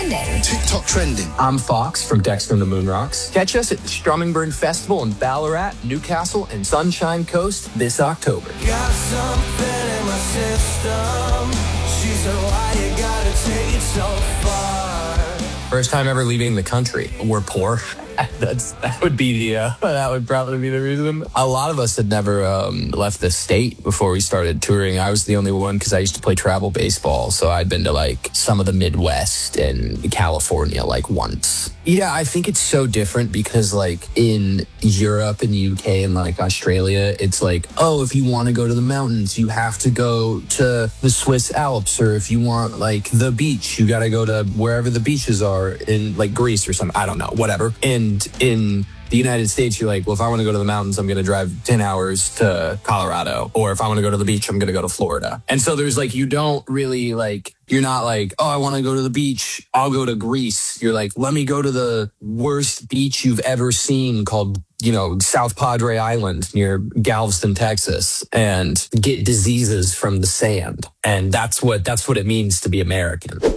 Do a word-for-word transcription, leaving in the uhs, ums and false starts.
trending. TikTok trending. I'm Fox from Dexter and the Moonrocks. Catch us at the Strummingbird Festival in Ballarat, Newcastle, and Sunshine Coast this October. Got something in my system. She said, why you gotta take it so far? First time ever leaving the country. We're poor. That's that would be the uh, that would probably be the reason. A lot of us had never um, left the state before we started touring. I was the only one because I used to play travel baseball, so I'd been to like some of the Midwest and California like once. Yeah, I think it's so different because like in Europe and the U K and like Australia, it's like, oh, if you want to go to the mountains, you have to go to the Swiss Alps, or if you want like the beach, you got to go to wherever the beaches are in like Greece or something. I don't know, whatever. And in the United States, you're like, well, if I want to go to the mountains, I'm going to drive ten hours to Colorado. Or if I want to go to the beach, I'm going to go to Florida. And so there's like, you don't really like, you're not like, oh, I want to go to the beach, I'll go to Greece. You're like, let me go to the worst beach you've ever seen called, you know, South Padre Island near Galveston, Texas, and get diseases from the sand. And that's what, that's what it means to be American.